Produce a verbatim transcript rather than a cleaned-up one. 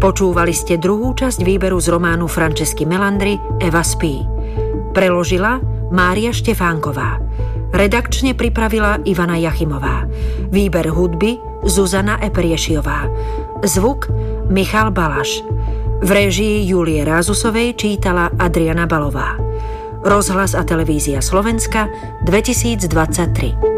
Počúvali ste druhú časť výberu z románu Francesky Melandri Eva spí. Preložila Mária Štefánková. Redakčne pripravila Ivana Jachimová. Výber hudby Zuzana Epriešiová. Zvuk Michal Balaš. V réžii Julie Rázusovej čítala Adriana Balová. Rozhlas a televízia Slovenska dvetisícdvadsaťtri.